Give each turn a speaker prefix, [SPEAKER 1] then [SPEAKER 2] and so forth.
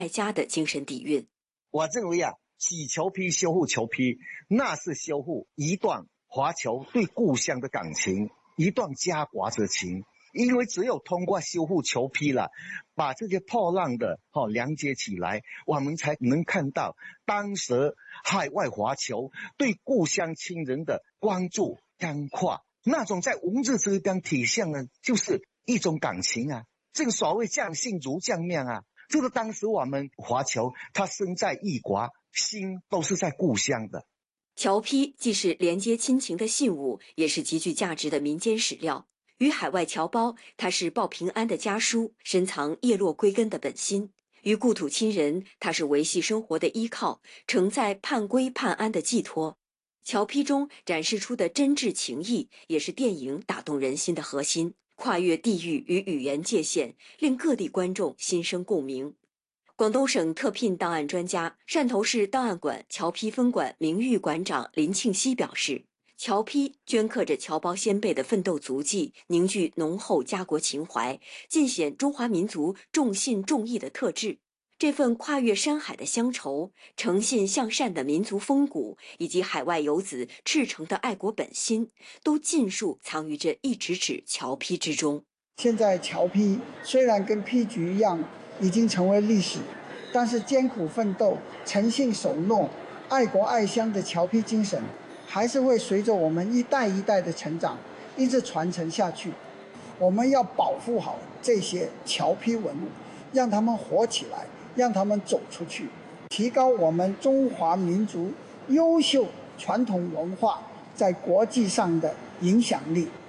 [SPEAKER 1] 家的精神底蕴。
[SPEAKER 2] 我认为洗球批、修复球批，那是修复一段华侨对故乡的感情，一段家国之情。因为只有通过修复球批了，把这些破烂的连接起来，我们才能看到当时海外华侨对故乡亲人的关注关怀，那种在文字之间体现的就是一种感情啊。这个所谓将信如将面啊，就是当时我们华侨他身在异国，心都是在故乡的。
[SPEAKER 1] 侨批既是连接亲情的信物，也是极具价值的民间史料。与海外侨胞，它是报平安的家书，深藏叶落归根的本心；与故土亲人，它是维系生活的依靠，承载盼归盼安的寄托。侨批中展示出的真挚情谊，也是电影打动人心的核心，跨越地域与语言界限，令各地观众心生共鸣。广东省特聘档案专家、汕头市档案馆侨批分馆名誉馆长林庆熙表示，侨批镌刻着侨胞先辈的奋斗足迹，凝聚浓厚家国情怀，尽显中华民族重信重义的特质。这份跨越山海的乡愁，诚信向善的民族风骨，以及海外游子赤诚的爱国本心，都尽数藏于这一纸纸侨批之中。
[SPEAKER 3] 现在侨批虽然跟批局一样已经成为历史，但是艰苦奋斗、诚信守诺、爱国爱乡的侨批精神，还是会随着我们一代一代的成长，一直传承下去。我们要保护好这些侨批文物，让他们活起来，让他们走出去，提高我们中华民族优秀传统文化在国际上的影响力。